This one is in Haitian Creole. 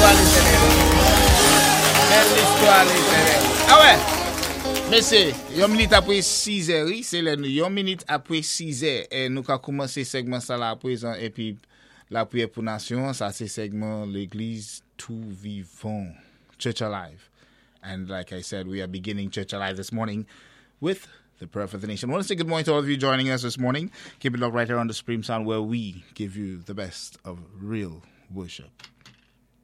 l'histoire l'éternel. Ah ouais. Mais c'est, yon minute après 6 heures, c'est là, yon minute après 6 heures, et nous avons commencé ce segment ça là à présent, et puis la prière pour nation, ça c'est segment l'église tout vivant, Church Alive. And like I said, we are beginning Church Alive this morning with the prayer for the nation. I want to say good morning to all of you joining us this morning. Keep it locked right here on the Supreme Sound where we give you the best of real worship.